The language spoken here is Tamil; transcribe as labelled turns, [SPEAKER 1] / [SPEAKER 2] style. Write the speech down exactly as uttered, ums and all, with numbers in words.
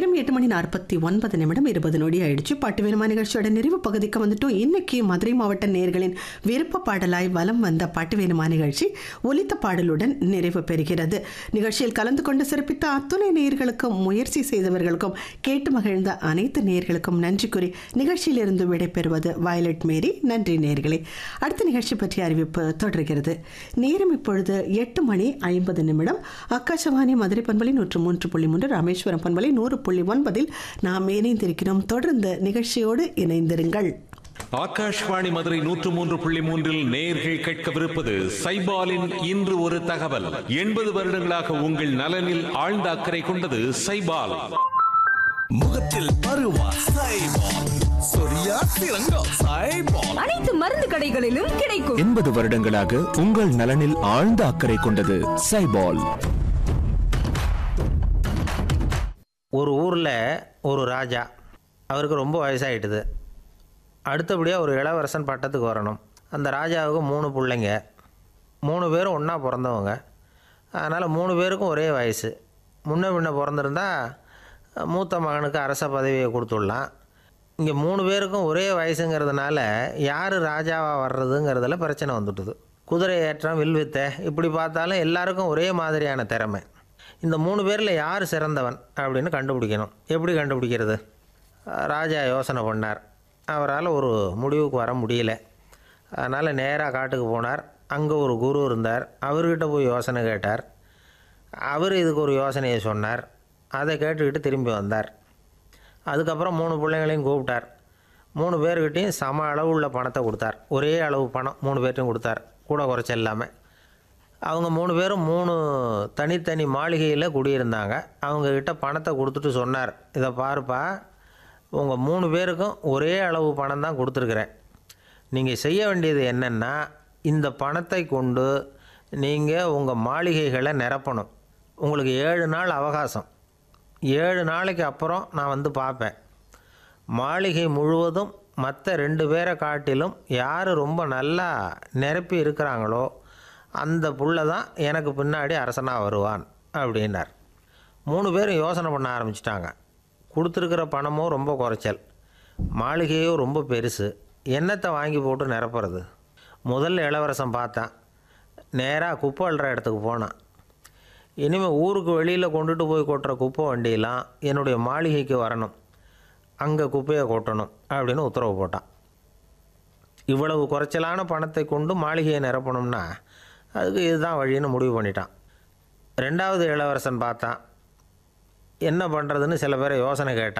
[SPEAKER 1] நேரம் எட்டு மணி நாற்பத்தி ஒன்பது நிமிடம் இருபது நொடி ஆயிடுச்சு. பாட்டு வேணுமா நிகழ்ச்சியோட நிறைவு பகுதிக்கு வந்துட்டோம். இன்னைக்கு மதுரை மாவட்ட நேயர்களின் விருப்ப பாடலாய் வலம் வந்த பாட்டு வேணுமா நிகழ்ச்சி ஒலித்த பாடலுடன் நிறைவு பெறுகிறது. நிகழ்ச்சியில் கலந்து கொண்டு சிறப்பித்த அத்துணை நேயர்களுக்கும், முயற்சி செய்தவர்களுக்கும், கேட்டு மகிழ்ந்த அனைத்து நேயர்களுக்கும் நன்றி கூறி நிகழ்ச்சியிலிருந்து விடைபெறுவது வயலட் மேரி. நன்றி நேயர்களே. அடுத்த நிகழ்ச்சி பற்றிய அறிவிப்பு தொடர்கிறது. நேரம் இப்பொழுது எட்டு மணி ஐம்பது நிமிடம். ஆகாஷவாணி மதுரை பண்பலை நூற்று மூன்று புள்ளி மூன்று, ராமேஸ்வரம் பண்பலை நூறு புள்ளி ஒன்பதில் நாம் இணைந்திருக்கிறோம். தொடர்ந்து நிகழ்ச்சியோடு இணைந்திருங்கள்.
[SPEAKER 2] ஆகாஷ்வாணி மதுரை நூற்று மூன்று புள்ளி மூன்றில் நேயர்கள் கேட்கவிருப்பது சைபாலின் இன்று ஒரு தகவல். எண்பது வருடங்களாக உங்கள் நலனில் ஆழ்ந்த அக்கறை கொண்டது சைபால்.
[SPEAKER 3] முகத்தில் பருவா சைபால், சொரியா சிறங்கா சைபால்,
[SPEAKER 4] அனைத்து மருந்து கடைகளிலும் கிடைக்கும்.
[SPEAKER 5] எண்பது வருடங்களாக உங்கள் நலனில் ஆழ்ந்த அக்கறை கொண்டது சைபால்.
[SPEAKER 6] ஒரு ஊரில் ஒரு ராஜா, அவருக்கு ரொம்ப வயசாகிட்டுது. அடுத்தபடியாக ஒரு இளவரசன் பட்டத்துக்கு வரணும். அந்த ராஜாவுக்கு மூணு பிள்ளைங்க, மூணு பேரும் ஒன்றா பிறந்தவங்க. அதனால் மூணு பேருக்கும் ஒரே வயசு. முன்ன பின்ன பிறந்திருந்தா மூத்த மகனுக்கு அரச பதவியை கொடுத்துடலாம். இங்கே மூணு பேருக்கும் ஒரே வயசுங்கிறதுனால யார் ராஜாவாக வர்றதுங்கிறதுல பிரச்சனை வந்துட்டுது. குதிரை ஏற்றம், வில்வித்தை, இப்படி பார்த்தாலும் எல்லாருக்கும் ஒரே மாதிரியான திறமை. இந்த மூணு பேரில் யார் சிறந்தவன் அப்படின்னு கண்டுபிடிக்கணும். எப்படி கண்டுபிடிக்கிறது? ராஜா யோசனை பண்ணார். அவரால் ஒரு முடிவுக்கு வர முடியல. அதனால் நேராக காட்டுக்கு போனார். அங்கே ஒரு குரு இருந்தார். அவர்கிட்ட போய் யோசனை கேட்டார். அவர் இதுக்கு ஒரு யோசனையை சொன்னார். அதை கேட்டுக்கிட்டு திரும்பி வந்தார். அதுக்கப்புறம் மூணு பிள்ளைங்களையும் கூப்பிட்டார். மூணு பேர்கிட்டையும் சம அளவு உள்ள பணத்தை கொடுத்தார். ஒரே அளவு பணம் மூணு பேர்ட்டையும் கொடுத்தார், கூட குறைச்ச இல்லாமல். அவங்க மூணு பேரும் மூணு தனித்தனி மாளிகையில் குடியிருந்தாங்க. அவங்கக்கிட்ட பணத்தை கொடுத்துட்டு சொன்னார், இதை பாருப்பா, உங்கள் மூணு பேருக்கும் ஒரே அளவு பணம் தான் கொடுத்துருக்குறேன். நீங்கள் செய்ய வேண்டியது என்னென்னா, இந்த பணத்தை கொண்டு நீங்கள் உங்கள் மாளிகைகளை நிரப்பணும். உங்களுக்கு ஏழு நாள் அவகாசம். ஏழு நாளைக்கு அப்புறம் நான் வந்து பார்ப்பேன். மாளிகை முழுவதும் மற்ற ரெண்டு பேரை காட்டிலும் யார் ரொம்ப நல்லா நிரப்பி இருக்கிறாங்களோ அந்த புள்ள தான் எனக்கு பின்னாடி அரசனாக வருவான் அப்படின்னார். மூணு பேரும் யோசனை பண்ண ஆரம்பிச்சிட்டாங்க. கொடுத்துருக்கிற பணமும் ரொம்ப குறைச்சல், மாளிகையும் ரொம்ப பெருசு. எண்ணத்தை வாங்கி போட்டு நிரப்புறது? முதல்ல இளவரசன் பார்த்தான். நேராக குப்பை அள்ளுற இடத்துக்கு போனான். இனிமேல் ஊருக்கு வெளியில் கொண்டுட்டு போய் கொட்டுற குப்பை வண்டியெல்லாம் என்னுடைய மாளிகைக்கு வரணும், அங்கே குப்பையை கொட்டணும் அப்படின்னு உத்தரவு போட்டான். இவ்வளவு குறைச்சலான பணத்தை கொண்டு மாளிகையை நிரப்பணும்னா அதுக்கு இதுதான் வழின்னு முடிவு பண்ணிட்டான். ரெண்டாவது இளவரசன் பார்த்தான். என்ன பண்ணுறதுன்னு சில பேரை யோசனை கேட்டான்.